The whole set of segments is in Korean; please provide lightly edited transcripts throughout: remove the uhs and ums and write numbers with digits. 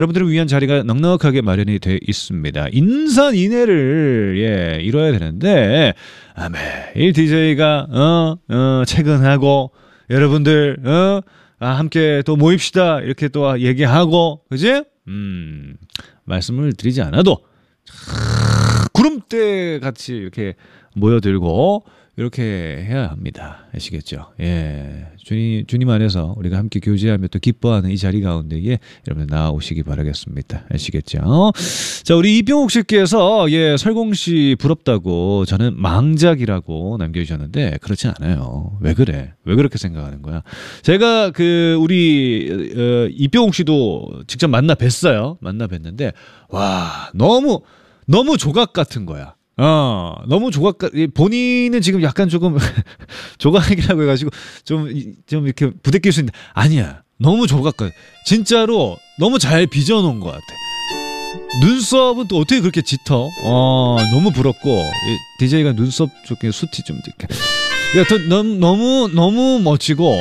여러분들을 위한 자리가 넉넉하게 마련이 돼 있습니다. 인산인해를 이뤄야 되는데 매일 DJ가 퇴근하고 여러분들 함께 또 모입시다 이렇게 또 얘기하고 그지? 말씀을 드리지 않아도 구름대 같이 이렇게 모여들고 이렇게 해야 합니다. 아시겠죠? 예. 주님 안에서 우리가 함께 교제하며 또 기뻐하는 이 자리 가운데에 여러분들 나오시기 바라겠습니다. 아시겠죠? 자, 우리 이병옥 씨께서 설공 씨 부럽다고 저는 망작이라고 남겨주셨는데 그렇지 않아요. 왜 그래? 왜 그렇게 생각하는 거야? 제가 우리 이병옥 씨도 직접 만나 뵀어요. 만나 뵀는데 와, 너무 조각 같은 거야. 너무 본인은 지금 약간 조금 조각이라고 해가지고 좀 이렇게 부대낄 수 있는데 아니야. 너무 조각 같아. 진짜로 너무 잘 빚어놓은 것 같아. 눈썹은 또 어떻게 그렇게 짙어? 너무 부럽고 DJ가 눈썹 쪽에 숱이 좀 이렇게 너무 멋지고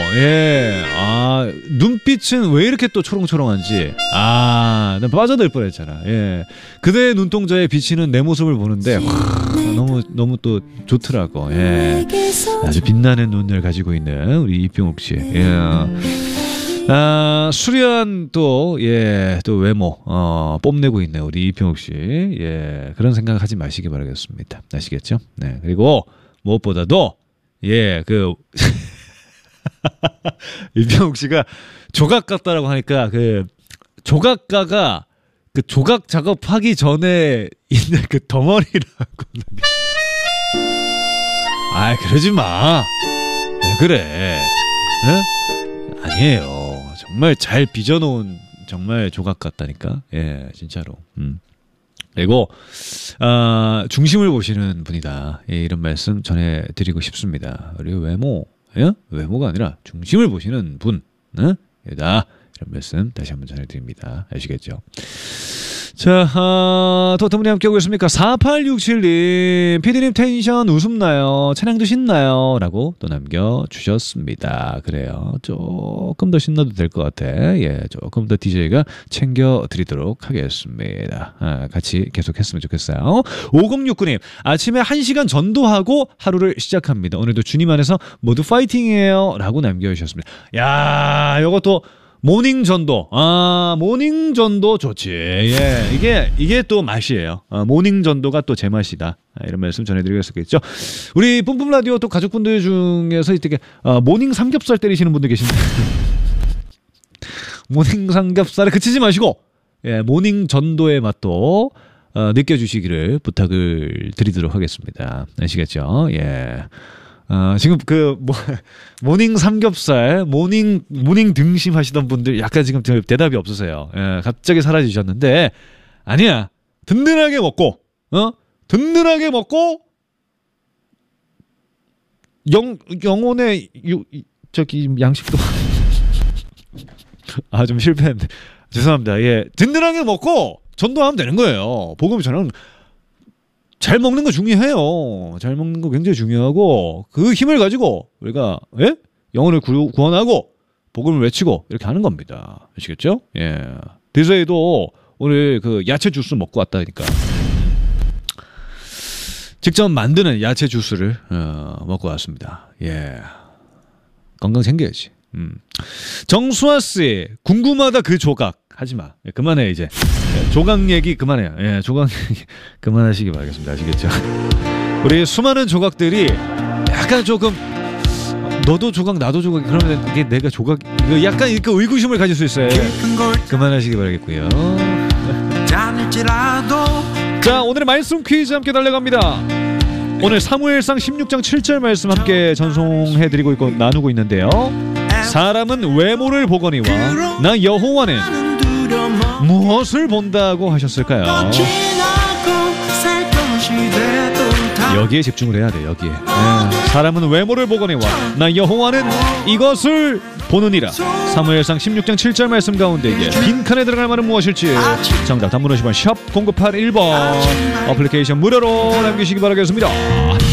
눈빛은 왜 이렇게 또 초롱초롱한지 난 빠져들 뻔했잖아. 그대의 눈동자에 비치는 내 모습을 보는데 너무 또 좋더라고. 아주 빛나는 눈을 가지고 있는 우리 이병옥 씨. 수려한 또 외모 뽐내고 있네 우리 이병옥 씨. 그런 생각하지 마시기 바라겠습니다. 아시겠죠? 네. 그리고 무엇보다도 이병옥 씨가 조각 같다라고 하니까 조각가가 조각 작업하기 전에 있는 덩어리라고. 그러지 마. 왜 그래? 아니에요. 정말 잘 빚어놓은 정말 조각 같다니까. 진짜로. 그리고 중심을 보시는 분이다. 이런 말씀 전해드리고 싶습니다. 그리고 외모가 아니라 중심을 보시는 분. 이다. 이런 말씀 다시 한번 전해드립니다. 아시겠죠? 자, 토트문이 함께하고 있습니까? 4867님, 피디님 텐션 웃음나요? 찬양도 신나요? 라고 또 남겨주셨습니다. 그래요. 조금 더 신나도 될 것 같아. 조금 더 DJ가 챙겨드리도록 하겠습니다. 같이 계속 했으면 좋겠어요. 5069님, 아침에 1시간 전도하고 하루를 시작합니다. 오늘도 주님 안에서 모두 파이팅이에요. 라고 남겨주셨습니다. 야, 요것도 모닝 전도. 모닝 전도 좋지. 이게 또 맛이에요. 모닝 전도가 또 제 맛이다. 이런 말씀 전해드리겠겠죠. 우리 뿜뿜 라디오 또 가족분들 중에서 이렇게 모닝 삼겹살 때리시는 분들 계신데 모닝 삼겹살에 그치지 마시고 모닝 전도의 맛도 느껴주시기를 부탁을 드리도록 하겠습니다. 아시겠죠? 지금 모닝 삼겹살, 모닝 등심 하시던 분들 약간 지금 대답이 없으세요. 갑자기 사라지셨는데 아니야. 든든하게 먹고 영혼의 양식도 좀 실패했는데 죄송합니다. 든든하게 먹고 전도하면 되는 거예요. 복음 전하는 잘 먹는 거 중요해요. 잘 먹는 거 굉장히 중요하고 그 힘을 가지고 우리가 영혼을 구원하고 복음을 외치고 이렇게 하는 겁니다. 아시겠죠? 디저이도 오늘 야채 주스 먹고 왔다니까. 직접 만드는 야채 주스를 먹고 왔습니다. 건강 챙겨야지. 정수아 씨, 궁금하다 그 조각. 하지마. 그만해 이제. 조각 얘기 그만해요. 조각 얘기 그만하시기 바라겠습니다. 아시겠죠? 우리 수많은 조각들이 약간 조금 너도 조각 나도 조각 그러면 이게 내가 조각 이거 약간 이렇게 의구심을 가질 수 있어요. 그만하시기 바라겠고요. 자, 오늘의 말씀 퀴즈 함께 달려갑니다. 오늘 사무엘상 16장 7절 말씀 함께 전송해드리고 있고 나누고 있는데요. 사람은 외모를 보거니와 나 여호와는 무엇을 본다고 하셨을까요? 여기에 집중을 해야 돼. 여기에. 사람은 외모를 보거니와 나 여호와는 이것을 보느니라. 사무엘상 16장 7절 말씀 가운데 빈칸에 들어갈 말은 무엇일지 정답 단문 50원 샵 0981번 어플리케이션 무료로 남기시기 바라겠습니다.